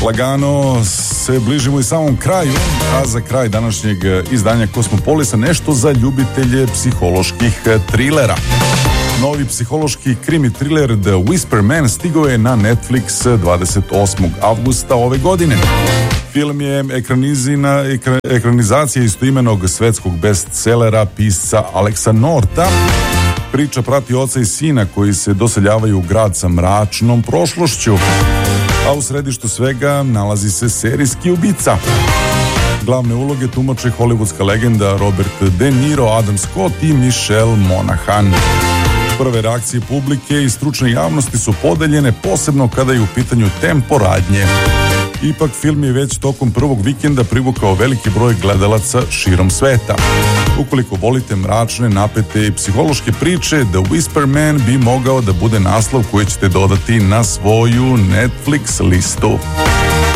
Lagano se bližimo i samom kraju, a za kraj današnjeg izdanja Kosmopolisa nešto za ljubitelje psiholoških trilera. Novi psihološki krimi thriller The Whisper Man stigao je na Netflix 28. avgusta ove godine. Film je ekranizacija istoimenog svetskog bestsellera pisca Alexa Norta. Priča prati oca i sina koji se doseljavaju u grad sa mračnom prošlošću, a u središtu svega nalazi se serijski ubica. Glavne uloge tumače hollywoodska legenda Robert De Niro, Adam Scott i Michelle Monaghan. Prve reakcije publike i stručne javnosti su podeljene, posebno kada je u pitanju tempo radnje. Ipak film je već tokom prvog vikenda privukao veliki broj gledalaca širom sveta. Ukoliko volite mračne, napete i psihološke priče, The Whisper Man bi mogao da bude naslov koji ćete dodati na svoju Netflix listu.